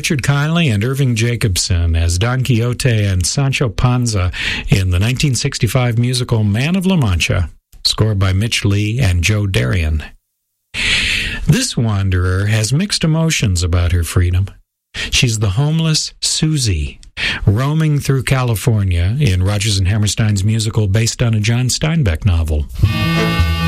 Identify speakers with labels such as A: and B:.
A: Richard Conley and Irving Jacobson as Don Quixote and Sancho Panza in the 1965 musical Man of La Mancha, scored by Mitch Lee and Joe Darian. This wanderer has mixed emotions about her freedom. She's the homeless Susie, roaming through California in Rodgers and Hammerstein's musical based on a John Steinbeck novel.